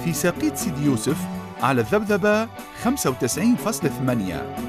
في ساقيت سيدي يوسف على الذبذبة 95.8.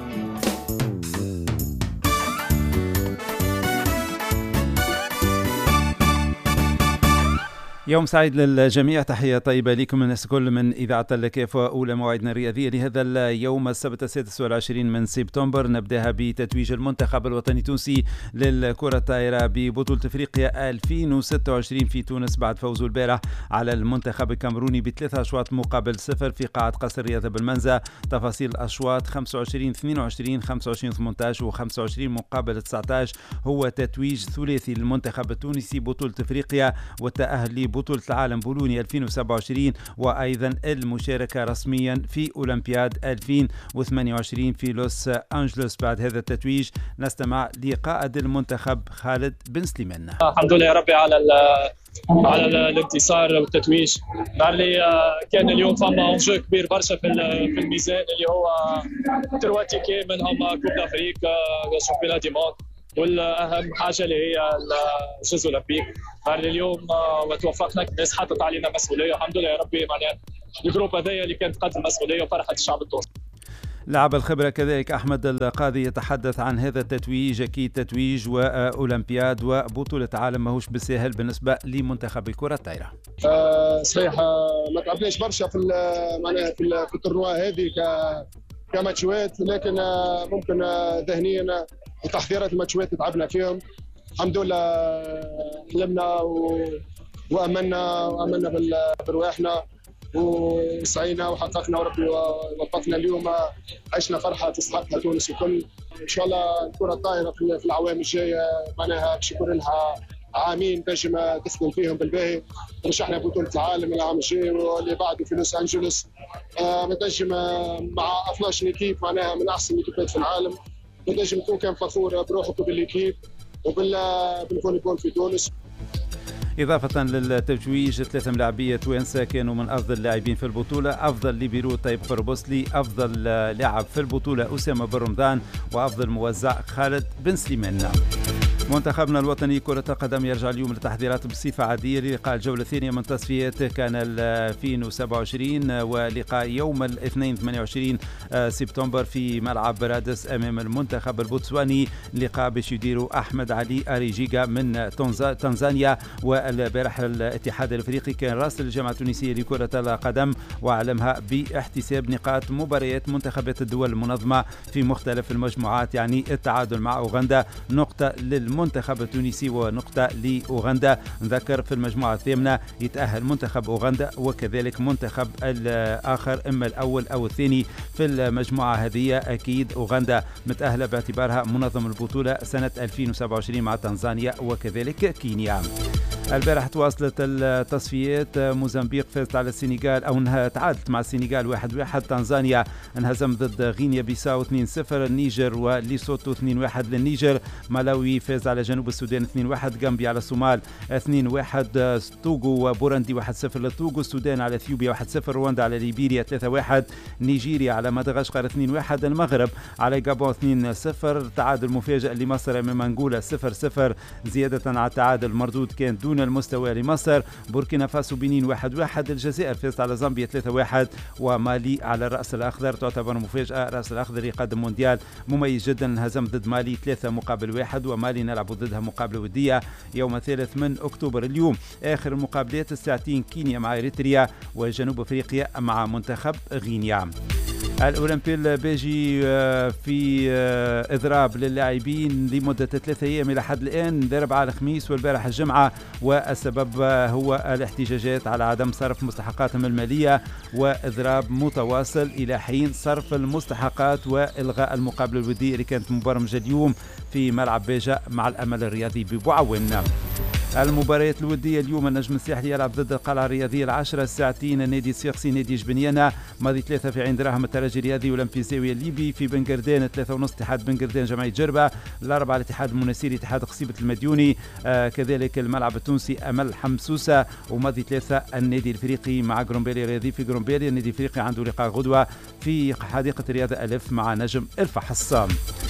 يوم سعيد للجميع، تحية طيبة لكم الناس الكل من إذاعة الكيف. وأولى مواعيدنا الرياضية لهذا اليوم السبت 26 من سبتمبر نبدأها بتتويج المنتخب الوطني التونسي للكرة الطائرة ببطولة افريقيا 2026 في تونس بعد فوزه البارح على المنتخب الكاميروني ب3 أشواط مقابل 0 في قاعة قصر الرياضة بالمنزه. تفاصيل الأشواط 25-22 25-18 و25 مقابل 19 هو تتويج ثلاثي للمنتخب التونسي بطولة افريقيا والتأهل بطولة العالم بولونيا 2027 وأيضا المشاركة رسميا في أولمبياد 2028 في لوس أنجلوس. بعد هذا التتويج نستمع لقائد المنتخب خالد بن سليمان. الحمد لله يا ربي على الانتصار والتتويج. اللي كان اليوم فما انجو كبير برشا في الميزان اللي هو 3 تيكي منهم كوب دافريك شامبيونات دي موند، والاهم حاجه اللي هي الجوز اولمبيك. اليوم توفقنا، الناس حطت علينا مسؤوليه، الحمد لله يا ربي. معناها الجروب هذايا اللي كانت قد المسؤوليه وفرحه الشعب التونسي. لاعب الخبرة كذلك أحمد القاضي يتحدث عن هذا التتويج. أكيد تتويج وأولمبياد وبطولة عالم ماهوش بالسهل بالنسبة لمنتخب الكرة الطايرة. صحيح ما تعبناش برشا في معناها في التورنوا هذه كماتشوات، لكن ممكن ذهنيا وتحضيرات الماتشوات تعبنا فيهم. الحمد لله حلمنا وامنا برواحنا وسعينا وحققنا، وربي وفقنا. اليوم عشنا فرحه تستحقها تونس الكل. ان شاء الله الكره الطايره في العوام الجايه معناها باش يكون لها عامين تنجم تخدم فيهم بالباهي. رشحنا بطوله العالم العام الجاي واللي بعده في لوس انجلوس، تنجم مع 12 ايكيب معناها من احسن الايكيبات في العالم. تنجم تكون كان فخور بروحك وبالايكيب وبالفوليبول في تونس. إضافة للتتويج 3 ملاعبية توانسة كانوا من أفضل اللاعبين في البطولة. أفضل ليبيرو طيب قربوسلي، أفضل لاعب في البطولة أسامة بن رمضان، وأفضل موزع خالد بن سليمان. منتخبنا الوطني كرة القدم يرجع اليوم للتحضيرات بصفة عادية للقاء الجولة الثانية من تصفيات كان 2027 ولقاء يوم الاثنين 28 سبتمبر في ملعب برادس أمام المنتخب البوتسواني. لقاء باش يديروا أحمد علي أريجيغا من تنزانيا. والبارح الاتحاد الافريقي كان راسل الجامعة التونسية لكرة القدم واعلمها باحتساب نقاط مباريات منتخبات الدول المنظمة في مختلف المجموعات، يعني التعادل مع اوغندا نقطة للمنتخب التونسي ونقطة لأوغندا. نذكر في المجموعة الثامنة يتأهل منتخب أوغندا وكذلك منتخب الآخر إما الأول أو الثاني في المجموعة هذه. أكيد أوغندا متأهلة باعتبارها منظم البطولة سنة 2027 مع تنزانيا وكذلك كينيا. البارح تواصلت التصفيات. موزمبيق فازت على السنغال أو أنها تعادلت مع السنغال 1-1. تنزانيا انهزم ضد غينيا بيساو 2-0. النيجر وليسوتو 2-1 للنيجر. مالاوي فاز على جنوب السودان 2-1. غامبيا على الصومال 2-1. توغو وبوروندي 1-0 للتوغو. السودان على اثيوبيا 1-0. رواندا على ليبيريا 3-1. نيجيريا على مدغشقر 2-1. المغرب على غابون 2-0. تعادل مفاجئ لمصر امام انغولا 0-0. زيادة على التعادل المردود كان دون المستوى لمصر. بوركينا فاسو بنين 1-1. الجزائر فازت على زامبيا 3-1. ومالي على الرأس الأخضر تعتبر مفاجأة. الرأس الأخضر يقدم مونديال مميز جدا، انهزم ضد مالي 3-1 ومالي نلعب ضدها مقابلة ودية يوم 3 من أكتوبر. اليوم آخر المقابلات الساعتين كينيا مع إريتريا وجنوب أفريقيا مع منتخب غينيا. الأولمبي البيجي في إضراب للاعبين لمدة 3 أيام إلى حد الآن، الأربعاء الخميس والبارح الجمعة، والسبب هو الاحتجاجات على عدم صرف مستحقاتهم المالية وإضراب متواصل إلى حين صرف المستحقات وإلغاء المقابلة الودية اللي كانت مبرمجة اليوم في ملعب بيجا مع الأمل الرياضي ببوعوين. المباريات الودية اليوم النجم الساحلي يلعب ضد القلعة الرياضية 10 الساعتين. النادي الصياقسي نادي جبنيانة. ماضي 3 في عين دراهم الترجي الرياضي والأولمبي الزاوية الليبي. في بنقردان 3:30 اتحاد بنقردان جمعية جربة. الأربعة الاتحاد المناسيري اتحاد قصيبة المديوني. كذلك الملعب التونسي أمل حمسوسة. وماضي 3 النادي الافريقي مع جرومبيلي الرياضي في جرومبيلي. النادي الافريقي عنده لقاء غدوة في حديقة الرياضة ألف مع نجم الفحص.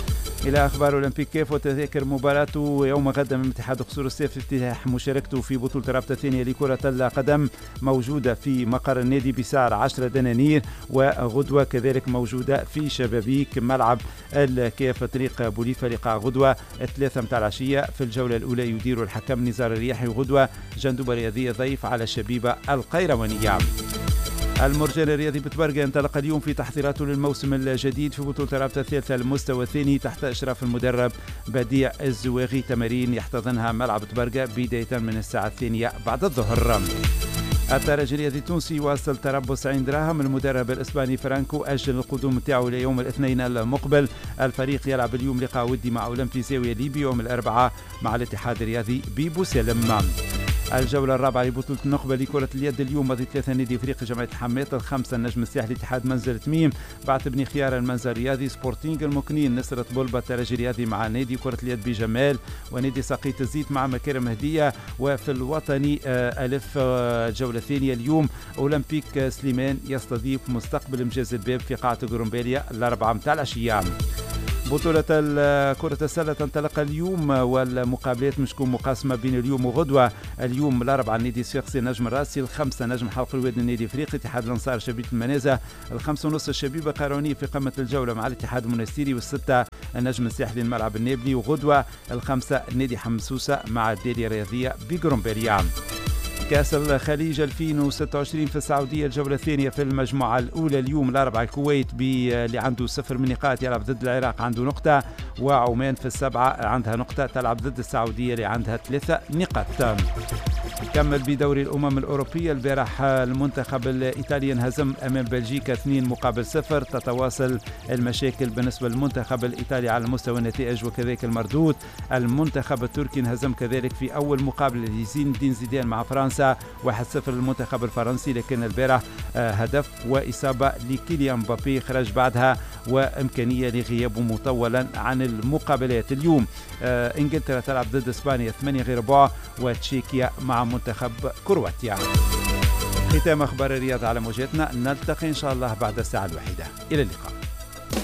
إلى أخبار أولمبيك كيف وتذاكر مباراته يوم غدا من اتحاد قصور السيف افتتاح مشاركته في بطولة الرابطة الثانية لكرة القدم موجودة في مقر النادي بسعر 10 دنانير، وغدوة كذلك موجودة في شبابيك ملعب الكيف طريق بوليفة. لقاء غدوة 3 متاع العشية. في الجولة الأولى يدير الحكم نزار الرياحي، وغدوة جندوبة رياضية ضيف على الشبيبة القيروانية. المرجان الرياضي بتبرقة انطلق اليوم في تحضيراته للموسم الجديد في بطولة الرابطة الثالثة المستوى الثاني تحت إشراف المدرب بديع الزواغي. تمارين يحتضنها ملعب بتبرقة بداية من الساعة 2 بعد الظهر. الترجي الرياضي التونسي واصل تربص عين دراهم. المدرب الإسباني فرانكو أجل القدوم تاعه ليوم الاثنين المقبل. الفريق يلعب اليوم لقاء ودي مع أولمبي زاوية ليبي يوم الأربعاء مع الاتحاد الرياضي ببوسلم. الجولة الرابعة لبطولة النخبة لكرة اليد اليوم مضي 3 نادي افريقيا جمعية حماة. الخمسة النجم الساحلي اتحاد منزل تميم، بعد بني خيار المنزل الرياضي، سبورتينغ المكنين، نصرة بولبا الترجي الرياضي مع نادي كرة اليد بجمال، ونادي ساقية الزيت مع مكارم هدية. وفي الوطني ألف الجولة الثانية اليوم أولمبيك سليمان يستضيف مستقبل مجاز الباب في قاعة غرومباليا 4 متاع العشية. بطولة كرة السلة تنطلق اليوم والمقابلات مش تكون مقاسمة بين اليوم وغدوة. اليوم الأربعة النادي الصفاقسي نجم الراسي، الخمسة نجم حلق الواد النادي الافريقي، اتحاد الانصار شبيبة المنازة، الخمسة ونص الشبيبة قارونية في قمة الجولة مع الاتحاد المنستيري، والستة النجم الساحلي الملعب النابلي، وغدوة الخمسة النادي حمسوسة مع الدالية الرياضية بغرومباليا. كأس الخليج 2026 في السعودية الجولة الثانية في المجموعة الأولى اليوم الأربعة الكويت اللي عنده 0 من نقاط يلعب ضد العراق عنده نقطة، وعمان في السبعة عندها نقطة تلعب ضد السعودية اللي عندها 3 نقاط. كمل بدوري الأمم الأوروبية. البارح المنتخب الإيطالي انهزم أمام بلجيكا 2-0. تتواصل المشاكل بالنسبة للمنتخب الإيطالي على مستوى النتائج وكذلك المردود. المنتخب التركي انهزم كذلك في أول مقابلة لزين الدين زيدان مع فرنسا 1-0 للمنتخب الفرنسي، لكن البارح هدف وإصابة لكيليان مبابي خرج بعدها وإمكانية لغيابه مطولا عن المقابلات. اليوم إنجلترا تلعب ضد إسبانيا 8-4، وتشيكيا مع منتخب كرواتيا. ختام أخبار الرياضة على موجتنا، نلتقي إن شاء الله بعد الساعة 1. إلى اللقاء.